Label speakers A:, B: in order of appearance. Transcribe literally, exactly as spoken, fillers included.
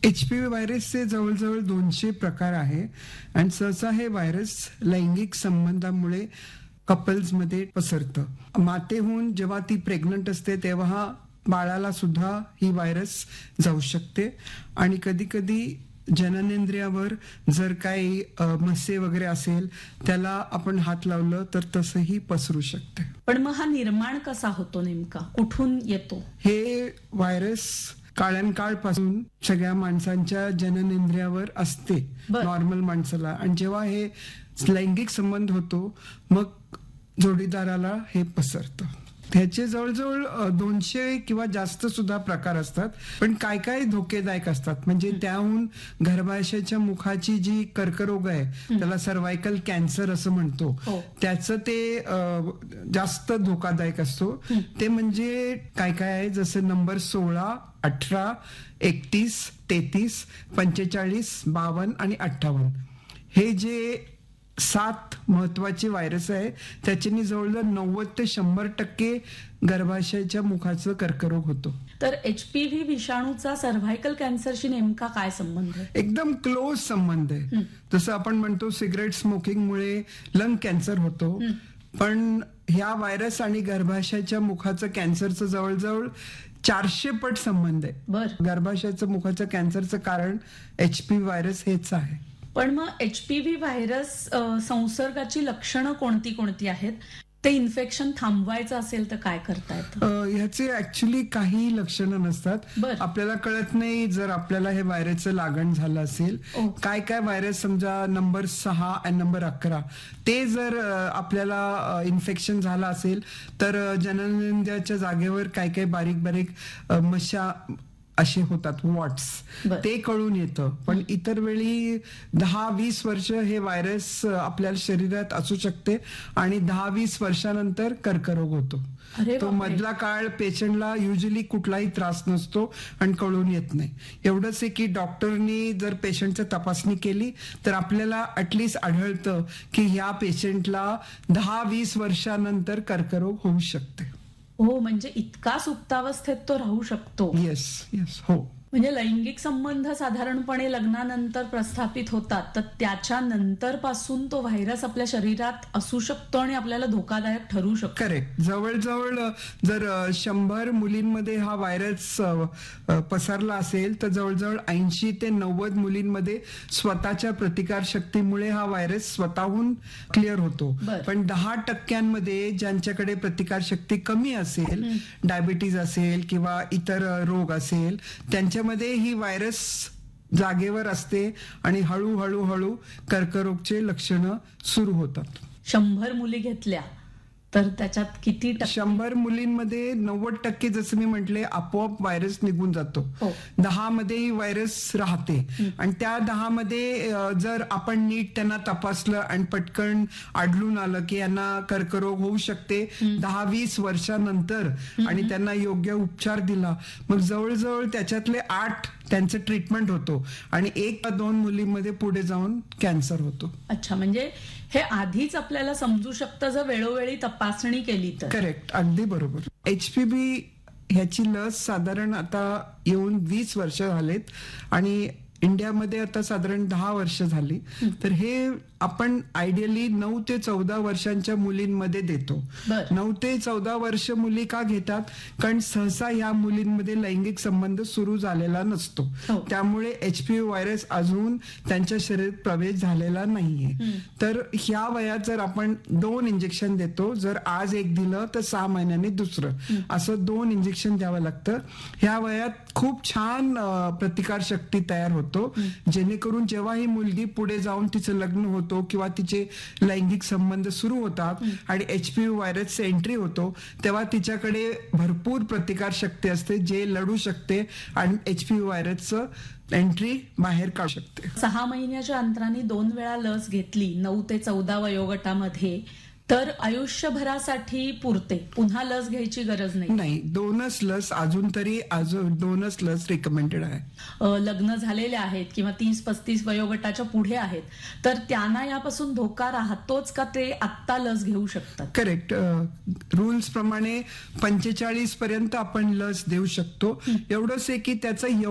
A: HPV व्हायरसचे जवळजवळ दोनशे प्रकार आहे आणि सहसा हे व्हायरस लैंगिक संबंधामुळे कपल्समध्ये पसरतं. मातेहून जेव्हा ती प्रेग्नंट असते तेव्हा बाळाला सुद्धा ही व्हायरस जाऊ शकते आणि कधी कधी जननेंद्रियावर जर काही मस्से वगैरे असेल त्याला आपण हात लावलं तर तसंही पसरू शकते.
B: पण मग हा निर्माण कसा होतो, नेमका कुठून येतो?
A: हे व्हायरस काळांकाळपासून सगळ्या माणसांच्या जननेंद्रियावर असते, नॉर्मल माणसाला, आणि जेव्हा हे लैंगिक संबंध होतो मग जोडीदाराला हे पसरतं. त्याचे जवळजवळ दोनशे किंवा जास्त सुद्धा प्रकार असतात, पण काय काय धोकेदायक असतात. म्हणजे त्याहून गर्भाशयाच्या मुखाची जी कर्करोग आहे त्याला सर्वायकल कॅन्सर असं म्हणतो, त्याचं ते जास्त धोकादायक असतो. ते म्हणजे काय काय आहे, जसं नंबर सोळा, अठरा, एकतीस, तेहतीस, पंचेचाळीस, बावन्न आणि अठ्ठावन्न हे जे सात महत्वाचे व्हायरस आहे त्याच्यानी जवळजवळ नव्वद ते शंभर टक्के गर्भाशयाच्या मुखाचं कर्करोग होतो.
B: तर एचपीव्ही विषाणूचा सर्व्हायकल कॅन्सरशी नेमका काय संबंध आहे?
A: एकदम क्लोज संबंध आहे. जसं आपण म्हणतो सिगरेट स्मोकिंगमुळे लंग कॅन्सर होतो, पण ह्या व्हायरस आणि गर्भाशयाच्या मुखाचं कॅन्सरचं जवळजवळ चारशे पट संबंध आहे. गर्भाशयाचं मुखाचं कॅन्सरचं कारण एचपीव्ही व्हायरस हेच आहे.
B: पण मग एचपीव्ही व्हायरस संसर्गाची लक्षणं कोणती कोणती आहेत? ते इन्फेक्शन थांबवायचं असेल तर काय करता येतं?
A: ह्याचे ऍक्च्युली काही लक्षणं नसतात. आपल्याला कळत नाही जर आपल्याला हे व्हायरसचं लागण झालं असेल. काय काय व्हायरस, समजा नंबर सहा आणि नंबर अकरा, ते जर आपल्याला इन्फेक्शन झालं असेल तर जननेंद्रियाच्या जागेवर काय काय बारीक बारीक मशा असे होतात, वॉट्स, ते कळून येतं. पण इतर वेळी दहा वीस वर्ष हे व्हायरस आपल्या शरीरात असू शकते आणि दहा वीस वर्षानंतर कर्करोग होतो. तो मधला काळ पेशंटला युजली कुठलाही त्रास नसतो आणि कळून येत नाही. एवढंच आहे की डॉक्टरनी जर पेशंटची तपासणी केली तर आपल्याला ऍटलिस्ट आढळतं की ह्या पेशंटला दहा वीस वर्षानंतर कर्करोग होऊ शकते.
B: हो, म्हणजे इतका सुप्तावस्थेत तो राहू शकतो.
A: येस येस हो.
B: म्हणजे लैंगिक संबंध साधारणपणे लग्नानंतर प्रस्थापित होतात, तर त्याच्या नंतर पासून तो व्हायरस आपल्या शरीरात असू शकतो आणि आपल्याला धोकादायक ठरू शकतो.
A: करेक्ट. जवळजवळ जर शंभर मुलींमध्ये हा व्हायरस पसरला असेल तर जवळजवळ ऐंशी ते नव्वद मुलींमध्ये स्वतःच्या प्रतिकार शक्तीमुळे हा व्हायरस स्वतःहून क्लिअर होतो. पण दहा टक्क्यांमध्ये ज्यांच्याकडे प्रतिकार शक्ती कमी असेल, डायबिटीज असेल किंवा इतर रोग असेल, त्यांच्या मध्ये ही व्हायरस जागेवर असते आणि हळूहळू हळू कर्करोगचे लक्षणं सुरू होतात.
B: शंभर मुली घेतल्या तर त्याच्यात किती टक्के?
A: शंभर मुलींमध्ये नव्वद टक्के जसं मी म्हटले आपोआप व्हायरस निघून जातो. दहा मध्ये ही व्हायरस राहते आणि त्या दहा मध्ये जर आपण नीट त्यांना तपासलं आणि पटकन आढळून आलं की यांना कर्करोग होऊ शकते दहा वीस वर्षानंतर आणि त्यांना योग्य उपचार दिला, मग जवळजवळ त्याच्यातले आठ त्यांचं ट्रीटमेंट होतो आणि एक दोन मुलींमध्ये पुढे जाऊन कॅन्सर होतो.
B: अच्छा, म्हणजे हे आधीच आपल्याला समजू शकतं जर वेळोवेळी तपासणी केली तर.
A: करेक्ट, अगदी बरोबर. एचपीव्ही ह्याची लस साधारण आता येऊन वीस वर्ष झालेत आणि इंडियामध्ये आता साधारण दहा वर्ष झाली. तर हे आपण आयडियली नऊ ते चौदा वर्षांच्या मुलींमध्ये देतो. नऊ ते चौदा वर्ष मुली का घेतात? कारण सहसा या मुलींमध्ये लैंगिक संबंध सुरू झालेला नसतो, त्यामुळे एचपीव्ही व्हायरस अजून त्यांच्या शरीरात प्रवेश झालेला नाहीये. तर ह्या वयात जर आपण दोन इंजेक्शन देतो, जर आज एक दिलं तर सहा महिन्यांनी दुसरं, असं दोन इंजेक्शन द्यावं लागतं. ह्या वयात खूप छान प्रतिकार शक्ती तयार होतो, जेणेकरून जेव्हा ही मुलगी पुढे जाऊन तिचं लग्न होतं किंवा तिचे लैंगिक संबंध सुरू होतात आणि एचपीव्ही व्हायरसचे एंट्री होतो, तेव्हा तिच्याकडे भरपूर प्रतिकार शक्ती असते जे लढू शकते आणि एचपीव्ही व्हायरसचं एंट्री बाहेर काढू शकते.
B: सहा महिन्याच्या अंतराने दोन वेळा लस घेतली नऊ ते चौदा वयोगटामध्ये तर आयुष्यभरासाठी पुरते, पुन्हा लस घ्यायची गरज नाही?
A: नाही, दोनच लस अजून तरी अजून दोनच लस रिकमेंडेड आहे.
B: लग्न झालेले आहेत किंवा तीस पस्तीस वयोगटाच्या पुढे आहेत तर त्यांना यापासून धोका राहतोच का, ते आत्ता लस घेऊ शकतात?
A: करेक्ट. रूल्स प्रमाणे पंचेचाळीस पर्यंत आपण लस देऊ शकतो. एवढंच आहे की त्याचं